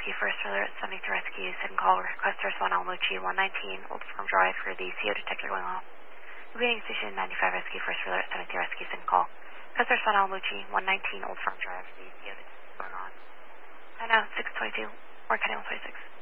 Rescue, first alert, sending to rescue, second call, request to respond on Luchi 119, Old Farm Drive for the CO detector going off. Repeating station 95 rescue, first alert, sending to rescue, second call. Request to respond on Luchi 119, Old Farm Drive for the CO detector going on. I know, 622, or County 126.